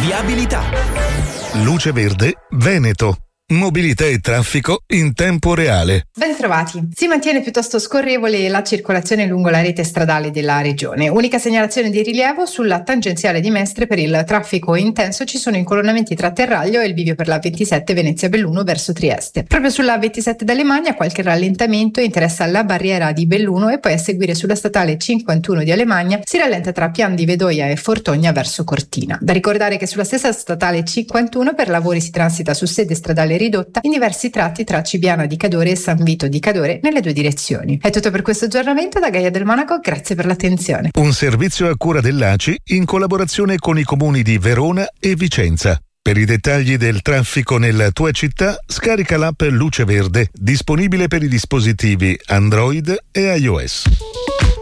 Viabilità. Luce Verde Veneto. Mobilità e traffico in tempo reale. Ben trovati. Si mantiene piuttosto scorrevole la circolazione lungo la rete stradale della regione. Unica segnalazione di rilievo sulla tangenziale di Mestre per il traffico intenso ci sono incolonnamenti tra Terraglio e il bivio per la 27 Venezia-Belluno verso Trieste. Proprio sulla 27 d'Alemagna qualche rallentamento interessa la barriera di Belluno e poi a seguire sulla statale 51 di Alemagna si rallenta tra Pian di Vedoia e Fortogna verso Cortina. Da ricordare che sulla stessa statale 51 per lavori si transita su sede stradale ridotta in diversi tratti tra Cibiana di Cadore e San Vito di Cadore nelle due direzioni. È tutto per questo aggiornamento da Gaia del Monaco, grazie per l'attenzione. Un servizio a cura dell'ACI in collaborazione con i comuni di Verona e Vicenza. Per i dettagli del traffico nella tua città, scarica l'app Luce Verde, disponibile per i dispositivi Android e iOS.